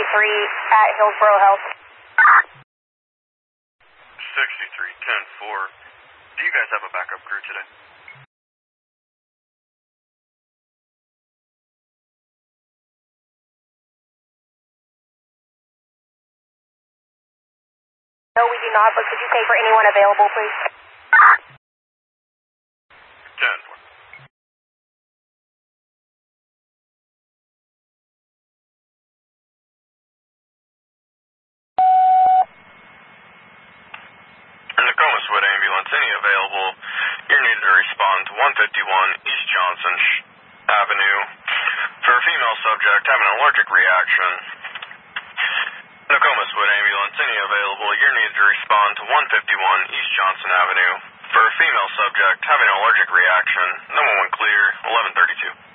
at Hillsborough Health. 63-10-4. Do you guys have a backup crew today? No, we do not, but could you say for anyone available, please? 10-4. Nokomis Wood Ambulance, any available, you're needed to respond to 151 East Johnson Avenue for a female subject having an allergic reaction. Nokomis Wood Ambulance, any available, you're needed to respond to 151 East Johnson Avenue for a female subject having an allergic reaction. 911 clear, 1132.